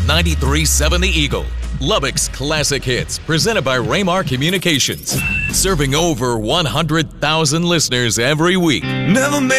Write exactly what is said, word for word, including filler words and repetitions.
ninety-three point seven The Eagle, Lubbock's classic hits, presented by Raymar Communications. Serving over one hundred thousand listeners every week. Never